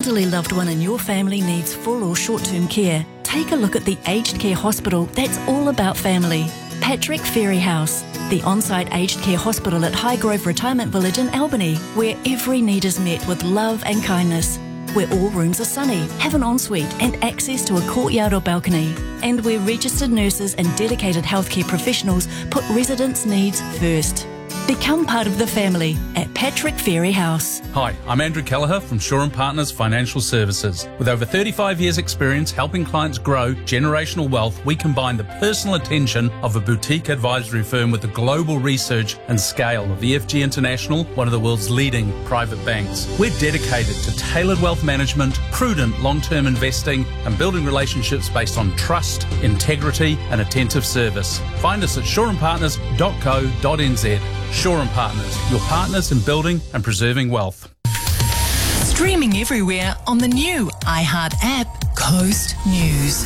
elderly loved one in your family needs full or short-term care, take a look at the aged care hospital that's all about family. Patrick Ferry House, the on-site aged care hospital at Highgrove Retirement Village in Albany, where every need is met with love and kindness, where all rooms are sunny, have an ensuite and access to a courtyard or balcony, and where registered nurses and dedicated healthcare professionals put residents' needs first. Become part of the family at Patrick Ferry House. Hi, I'm Andrew Kelleher from Shaw & Partners Financial Services. With over 35 years' experience helping clients grow generational wealth, we combine the personal attention of a boutique advisory firm with the global research and scale of EFG International, one of the world's leading private banks. We're dedicated to tailored wealth management, prudent long-term investing, and building relationships based on trust, integrity, and attentive service. Find us at shawandpartners.co.nz. Shaw & Partners, your partners in building and preserving wealth. Streaming everywhere on the new iHeart app, Coast News.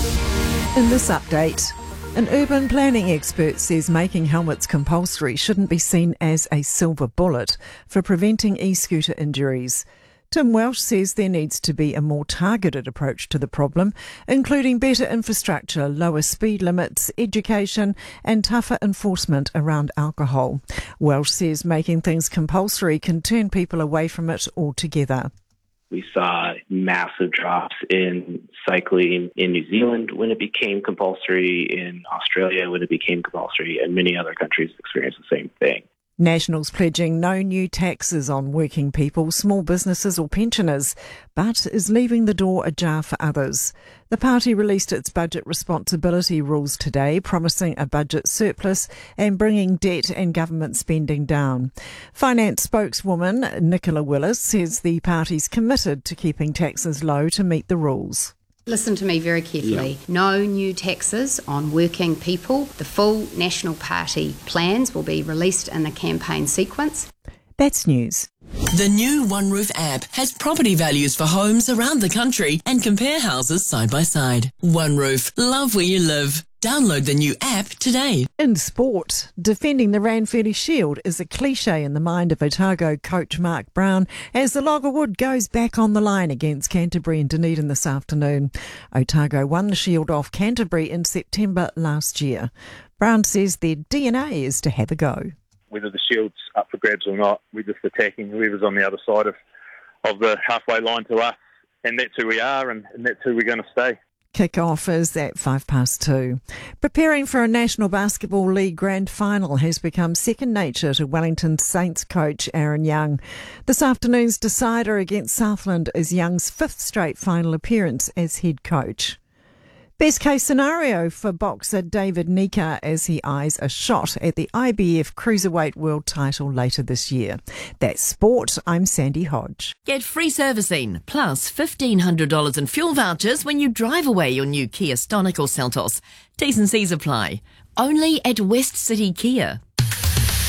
In this update, an urban planning expert says making helmets compulsory shouldn't be seen as a silver bullet for preventing e-scooter injuries. Tim Welsh says there needs to be a more targeted approach to the problem, including better infrastructure, lower speed limits, education and tougher enforcement around alcohol. Welsh says making things compulsory can turn people away from it altogether. We saw massive drops in cycling in New Zealand when it became compulsory, in Australia when it became compulsory, and many other countries experienced the same thing. Nationals pledging no new taxes on working people, small businesses or pensioners, but is leaving the door ajar for others. The party released its budget responsibility rules today, promising a budget surplus and bringing debt and government spending down. Finance spokeswoman Nicola Willis says the party's committed to keeping taxes low to meet the rules. Listen to me very carefully. No new taxes on working people. The full National Party plans will be released in the campaign sequence. That's news. The new OneRoof app has property values for homes around the country and compare houses side by side. OneRoof, love where you live. Download the new app today. In sport, defending the Ranfurly Shield is a cliche in the mind of Otago coach Mark Brown as the Loggerwood goes back on the line against Canterbury and Dunedin this afternoon. Otago won the Shield off Canterbury in September last year. Brown says their DNA is to have a go. Whether the Shield's up for grabs or not, we're just attacking whoever's on the other side of the halfway line to us, and that's who we are, and that's who we're going to stay. Kick-off is at 2:05. Preparing for a National Basketball League Grand Final has become second nature to Wellington Saints coach Aaron Young. This afternoon's decider against Southland is Young's fifth straight final appearance as head coach. Best case scenario for boxer David Nika as he eyes a shot at the IBF Cruiserweight World title later this year. That's sport. I'm Sandy Hodge. Get free servicing plus $1,500 in fuel vouchers when you drive away your new Kia Stonic or Seltos. T's and C's apply. Only at West City Kia.